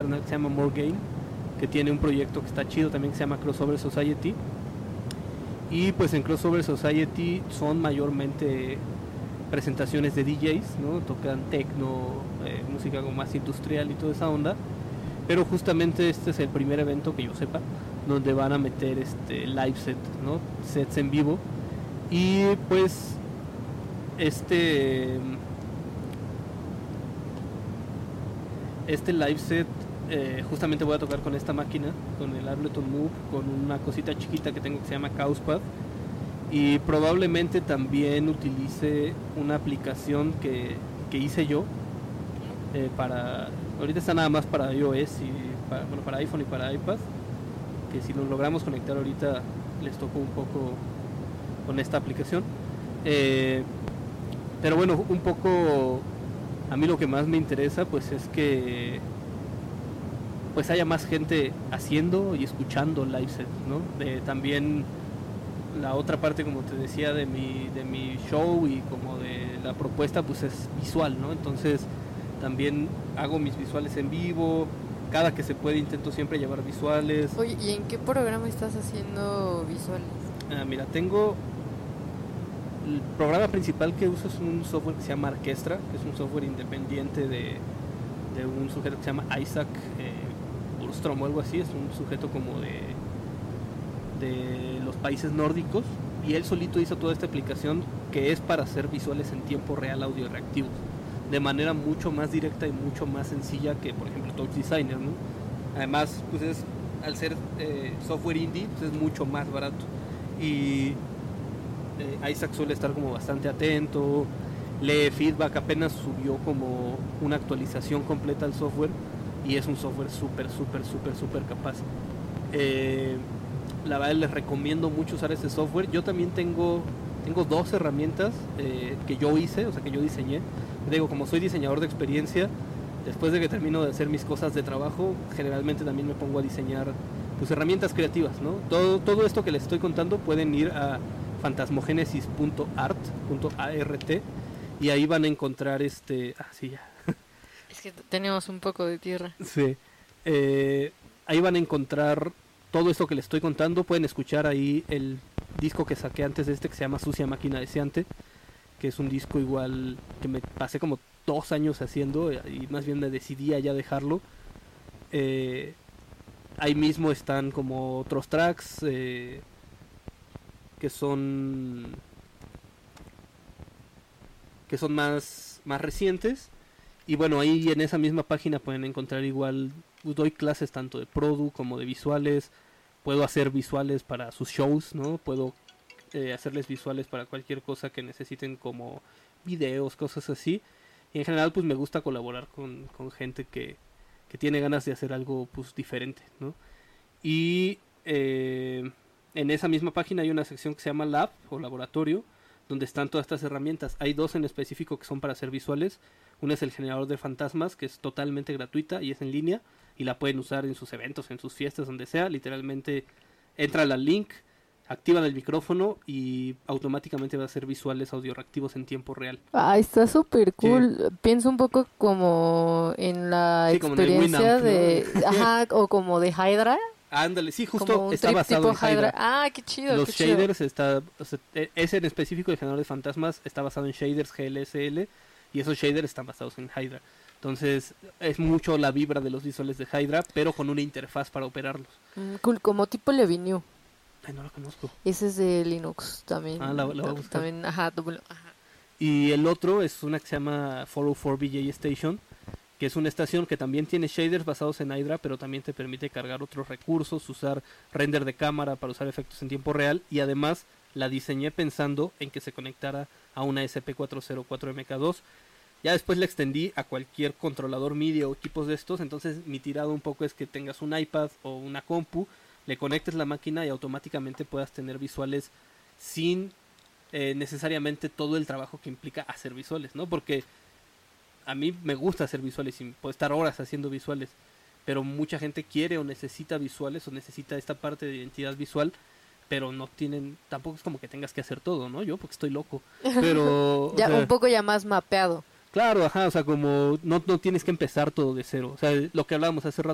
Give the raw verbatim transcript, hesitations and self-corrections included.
carnal que se llama More Gain, que tiene un proyecto que está chido también que se llama Crossover Society. Y pues en Crossover Society son mayormente presentaciones de D Js, ¿no? Tocan techno, eh, música como más industrial y toda esa onda. Pero justamente este es el primer evento que yo sepa donde van a meter este live set, ¿no? Sets en vivo. Y pues este este live set eh, justamente voy a tocar con esta máquina, con el Ableton Move, con una cosita chiquita que tengo que se llama Causpad, y probablemente también utilice una aplicación que, que hice yo eh, para, ahorita está nada más para iOS y para, bueno, para iPhone y para iPad, que si nos logramos conectar ahorita les toco un poco con esta aplicación. Eh, pero bueno, un poco a mí lo que más me interesa pues es que pues haya más gente haciendo y escuchando live sets, ¿no? De, también la otra parte, como te decía, de mi de mi show y como de la propuesta pues es visual, ¿no? Entonces también hago mis visuales en vivo, cada que se puede intento siempre llevar visuales. Oye, ¿y en qué programa estás haciendo visuales? Ah, mira, tengo el programa principal que uso es un software que se llama Orquestra, que es un software independiente de, de un sujeto que se llama Isaac eh, Burstrom o algo así. Es un sujeto como de de los países nórdicos, y él solito hizo toda esta aplicación que es para hacer visuales en tiempo real audio reactivos de manera mucho más directa y mucho más sencilla que por ejemplo Touch Designer, ¿no? Además pues es, al ser eh, software indie pues es mucho más barato, y eh, Isaac suele estar como bastante atento, lee feedback, apenas subió como una actualización completa al software y es un software súper súper súper súper capaz. eh, La verdad les recomiendo mucho usar este software. Yo también tengo tengo dos herramientas eh, que yo hice, o sea que yo diseñé. Digo, como soy diseñador de experiencia, después de que termino de hacer mis cosas de trabajo, generalmente también me pongo a diseñar pues herramientas creativas, ¿no? Todo todo esto que les estoy contando pueden ir a fantasmogenesis punto art y ahí van a encontrar este, ah sí ya. Es que tenemos un poco de tierra. Sí. Eh, ahí van a encontrar todo esto que les estoy contando. Pueden escuchar ahí el disco que saqué antes de este, que se llama Sucia Máquina Deseante, que es un disco igual que me pasé como dos años haciendo y más bien me decidí a ya dejarlo. Eh, ahí mismo están como otros tracks eh, que son que son más, más recientes. Y bueno, ahí en esa misma página pueden encontrar igual, doy clases tanto de produ como de visuales, puedo hacer visuales para sus shows, ¿no? Puedo eh, hacerles visuales para cualquier cosa que necesiten como videos, cosas así. Y en general pues me gusta colaborar con, con gente que, que tiene ganas de hacer algo pues diferente, ¿no? Y eh, en esa misma página hay una sección que se llama Lab o Laboratorio, donde están todas estas herramientas. Hay dos en específico que son para hacer visuales. Una es el generador de fantasmas, que es totalmente gratuita y es en línea, y la pueden usar en sus eventos, en sus fiestas, donde sea. Literalmente entran al link, activan el micrófono y automáticamente va a hacer visuales audio reactivos en tiempo real. Ah, está súper cool. Sí. Pienso un poco como en la sí, experiencia Winamp, de... ¿no? Ajá, o como de Hydra. Ándale, sí, justo está basado en Hydra. Hydra. Ah, qué chido. Los qué shaders, chido. está, o sea, ese en específico, el generador de fantasmas, está basado en shaders G L S L, y esos shaders están basados en Hydra. Entonces, es mucho la vibra de los visuales de Hydra, pero con una interfaz para operarlos. Mm, cool, como tipo Levinue. Ay, no lo conozco. Ese es de Linux también. Ah, la, la voy a buscar. También, ajá, doble, ajá. Y el otro es una que se llama cuatrocientos cuatro B J Station, que es una estación que también tiene shaders basados en Hydra, pero también te permite cargar otros recursos, usar render de cámara para usar efectos en tiempo real, y además la diseñé pensando en que se conectara a una E S P cuatrocientos cuatro M K dos. Ya después la extendí a cualquier controlador MIDI o equipos de estos, entonces mi tirado un poco es que tengas un iPad o una compu, le conectes la máquina y automáticamente puedas tener visuales sin eh, necesariamente todo el trabajo que implica hacer visuales, ¿no? Porque a mí me gusta hacer visuales y puedo estar horas haciendo visuales, pero mucha gente quiere o necesita visuales o necesita esta parte de identidad visual, pero no tienen, tampoco es como que tengas que hacer todo, ¿no? Yo porque estoy loco, pero... ya o sea, un poco ya más mapeado. Claro, ajá, o sea, como no, no tienes que empezar todo de cero, o sea, lo que hablábamos hace rato.